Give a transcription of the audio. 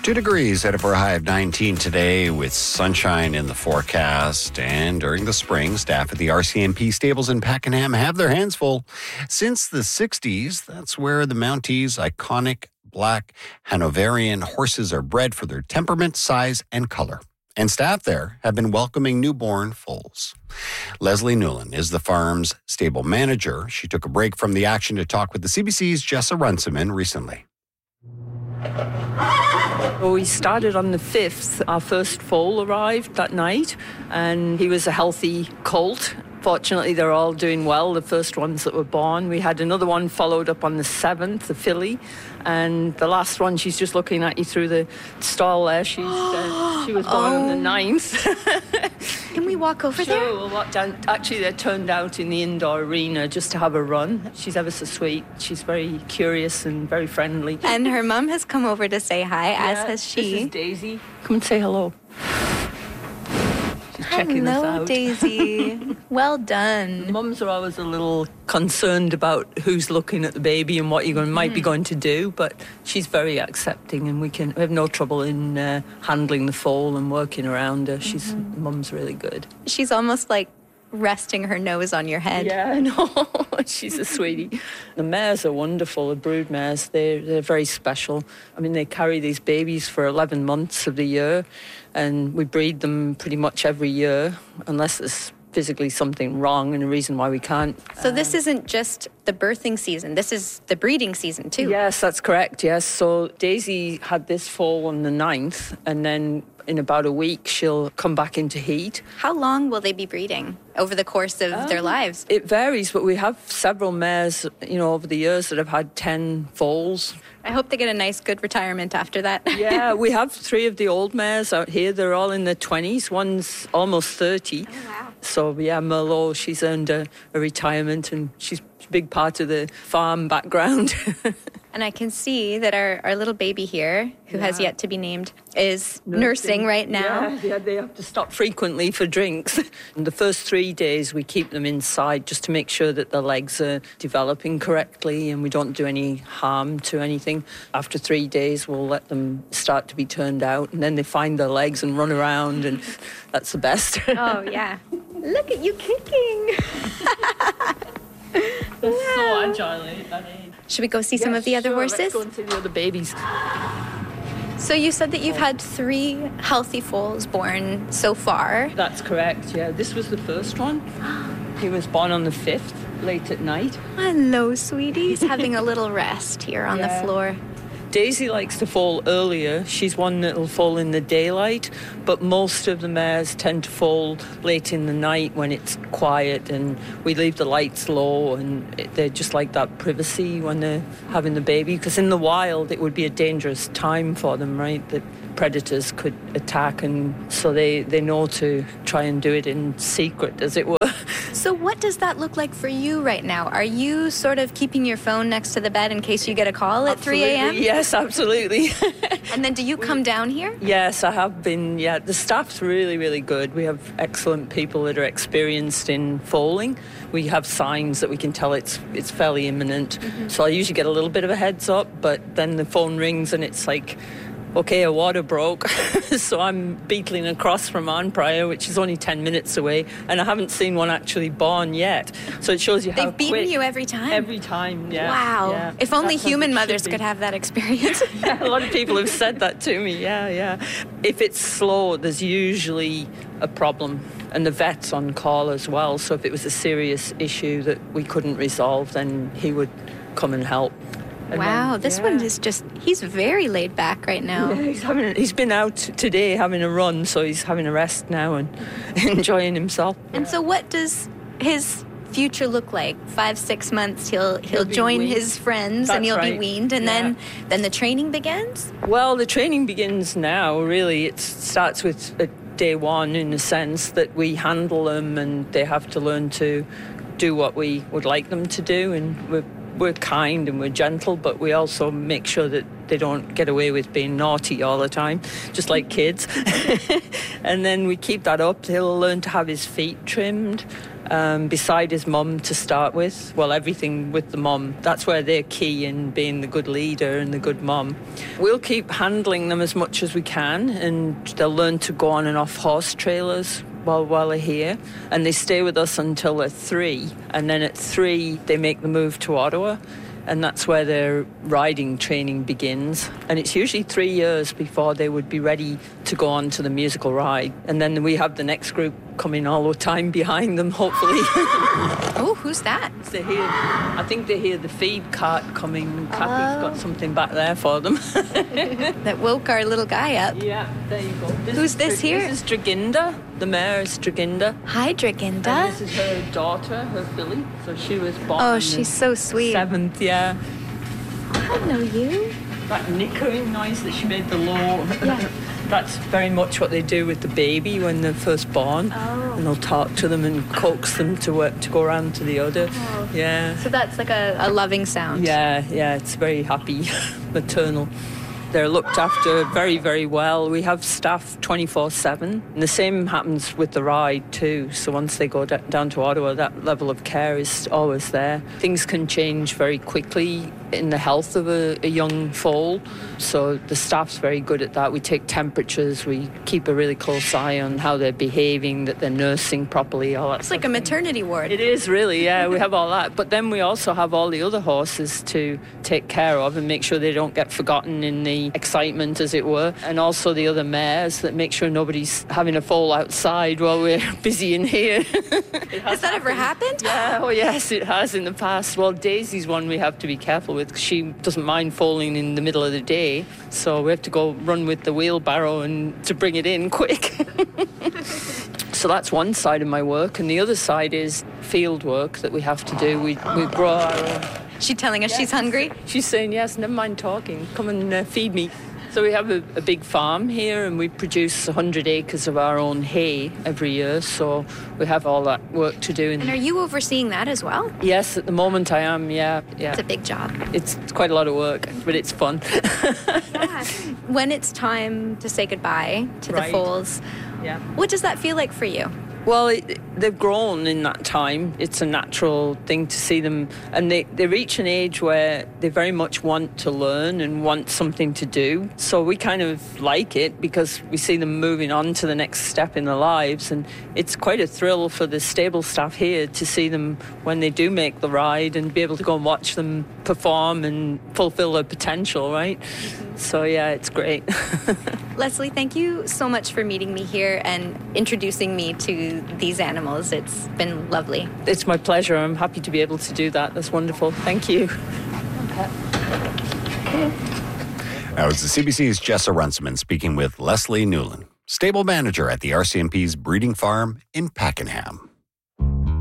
2 degrees at a high of 19 today with sunshine in the forecast. And during the spring, staff at the RCMP stables in Pakenham have their hands full. Since the 60s, that's where the Mounties' iconic black Hanoverian horses are bred for their temperament, size, and color. And staff there have been welcoming newborn foals. Leslie Newland is the farm's stable manager. She took a break from the action to talk with the CBC's Jessa Runciman recently. We started on the 5th. Our first foal arrived that night, and he was a healthy colt. Fortunately, they're all doing well, the first ones that were born. We had another one followed up on the 7th, the filly. And the last one, she's just looking at you through the stall there. She was born on the 9th. Can we walk over there? Sure, we'll walk down. Actually, they're turned out in the indoor arena just to have a run. She's ever so sweet. She's very curious and very friendly. And her mum has come over to say hi, as has she. This is Daisy. Come and say hello. She's checking us Hello, out. Daisy. Well done. Mums are always a little concerned about who's looking at the baby and what you might be going to do, but she's very accepting, and we have no trouble in handling the foal and working around her. Mum's really good. She's almost like resting her nose on your head. Yeah, I know. She's a sweetie. The mares are wonderful, the brood mares. They're very special. I mean, they carry these babies for 11 months of the year, and we breed them pretty much every year, unless there's physically something wrong and a reason why we can't. So this isn't just the birthing season, this is the breeding season too. Yes, that's correct, yes. So Daisy had this foal on the 9th, and then in about a week she'll come back into heat. How long will they be breeding over the course of their lives? It varies, but we have several mares, over the years that have had 10 foals. I hope they get a nice, good retirement after that. Yeah, we have 3 of the old mares out here. They're all in their 20s. One's almost 30. Oh, wow. So, yeah, Merlot, she's earned a retirement, and she's a big part of the farm background. And I can see that our little baby here, who has yet to be named, is nursing right now. Yeah, they have to stop frequently for drinks. And the first 3 days we keep them inside just to make sure that their legs are developing correctly and we don't do any harm to anything. After 3 days we'll let them start to be turned out, and then they find their legs and run around, and that's the best. Oh, yeah. Look at you kicking. They're so agile at that age. Should we go see some of the other horses? Let's go and see the other babies. So you said that you've had 3 healthy foals born so far. That's correct, yeah. This was the first one. He was born on the 5th, late at night. Hello, sweeties. Having a little rest here on the floor. Daisy likes to foal earlier. She's one that will foal in the daylight, but most of the mares tend to foal late in the night when it's quiet and we leave the lights low, and they're just like that privacy when they're having the baby, because in the wild it would be a dangerous time for them, right? That predators could attack, and so they know to try and do it in secret, as it were. So what does that look like for you right now? Are you sort of keeping your phone next to the bed in case you get a call at 3 a.m.? Yes, absolutely. And then do you come down here? Yes, I have been, yeah. The staff's really, really good. We have excellent people that are experienced in foaling. We have signs that we can tell it's fairly imminent. So I usually get a little bit of a heads up, but then the phone rings and it's like, okay, a water broke. So I'm beetling across from Arnprior, which is only 10 minutes away, and I haven't seen one actually born yet. So it shows you how They've beaten you every time? Every time, yeah. Wow. Yeah. If only That's how human it mothers should be. could have that experience. Yeah, a lot of people have said that to me, yeah. If it's slow, there's usually a problem, and the vet's on call as well. So if it was a serious issue that we couldn't resolve, then he would come and help. And Wow, then, this one is he's very laid back right now. Yeah, he's been out today having a run, so he's having a rest now and enjoying himself. And so what does his future look like? 5-6 months, he'll join weaned. his friends. That's and he'll be right. weaned, and then the training begins? Well, the training begins now, really. It starts with day one, in the sense that we handle them and they have to learn to do what we would like them to do, and we're kind and we're gentle, but we also make sure that they don't get away with being naughty all the time, just like kids. And then we keep that up. He'll learn to have his feet trimmed. beside his mum to start with. Well, everything with the mum. That's where they're key in being the good leader and the good mum. We'll keep handling them as much as we can, and they'll learn to go on and off horse trailers while they're here. And they stay with us until they're 3. And then at 3, they make the move to Ottawa. And that's where their riding training begins. And it's usually 3 years before they would be ready to go on to the musical ride. And then we have the next group coming all the time behind them, hopefully. Oh, who's that? I think they hear the feed cart coming. Kathy's got something back there for them. That woke our little guy up. Yeah, there you go. Who's this here? This is Draginda. The mare is Draginda. Hi, Draginda. And this is her daughter, her filly. So she was born Oh, she's so sweet. 7th, yeah. I know you. That nickering noise that she made, the low, Yeah. that's very much what they do with the baby when they're first born. Oh. And they'll talk to them and coax them to go around to the udder. Oh. Yeah. So that's like a loving sound. Yeah, it's very happy, maternal. They're looked after very, very well. We have staff 24/7. And the same happens with the ride too. So once they go down to Ottawa, that level of care is always there. Things can change very quickly in the health of a young foal. So the staff's very good at that. We take temperatures. We keep a really close eye on how they're behaving, that they're nursing properly, all that It's like a maternity ward. It is really, yeah. We have all that. But then we also have all the other horses to take care of and make sure they don't get forgotten in the excitement, as it were. And also the other mares that make sure nobody's having a foal outside while we're busy in here. Has that ever happened? Yeah, oh yes, it has in the past. Well, Daisy's one we have to be careful with because she doesn't mind foaling in the middle of the day. So we have to go run with the wheelbarrow and to bring it in quick. So that's one side of my work. And the other side is field work that we have to do. We grow our own. She telling us she's hungry? She's saying, yes, never mind talking. Come and feed me. So we have a big farm here and we produce 100 acres of our own hay every year. So we have all that work to do. And are you overseeing that as well? Yes, at the moment I am, yeah. It's a big job. It's quite a lot of work, but it's fun. Yeah. When it's time to say goodbye to the foals, what does that feel like for you? Well, they've grown in that time. It's a natural thing to see them. And they reach an age where they very much want to learn and want something to do. So we kind of like it because we see them moving on to the next step in their lives. And it's quite a thrill for the stable staff here to see them when they do make the ride and be able to go and watch them perform and fulfill their potential, right? Mm-hmm. So, yeah, it's great. Leslie, thank you so much for meeting me here and introducing me to these animals. It's been lovely. It's my pleasure. I'm happy to be able to do that. That's wonderful. Thank you. That was the CBC's Jessa Runciman speaking with Leslie Newland, stable manager at the RCMP's breeding farm in Pakenham.